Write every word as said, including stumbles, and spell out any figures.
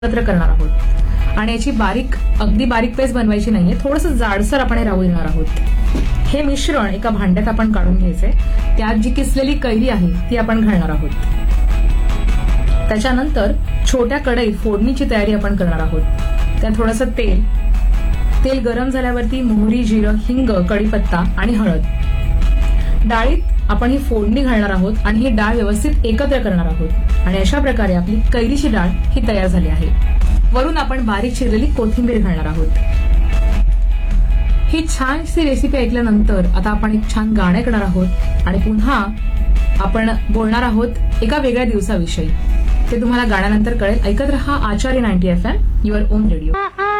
एकत्र करणार आहोत आणि याची बारीक अगदी बारीक पेस्ट बनवायची नाहीये, थोडंसं जाडसर आपण हे राहू देणार आहोत। हे मिश्रण एका भांड्यात आपण काढून घ्यायचंय, त्यात जी किसलेली कैरी आहे ती आपण घालणार आहोत। त्याच्यानंतर छोट्या कढईत फोडणीची तयारी आपण करणार आहोत। त्यात थोडंसं तेल तेल गरम झाल्यावरती मोहरी, जिरं, हिंग, कढीपत्ता आणि हळद डाळीत आपण ही फोडणी घालणार आहोत आणि ही डाळ व्यवस्थित एकत्र करणार आहोत आणि अशा प्रकारे आपली कैरीची डाळ ही तयार झाली आहे। वरून आपण बारीक चिरलेली कोथिंबीर घालणार आहोत। ही छानशी रेसिपी ऐकल्यानंतर आता आपण एक छान गाणं ऐकणार आहोत आणि पुन्हा आपण बोलणार आहोत एका वेगळ्या दिवसाविषयी। ते तुम्हाला गाण्यानंतर कळेल। ऐकत रहा आचार्य ninety F M, your on radio.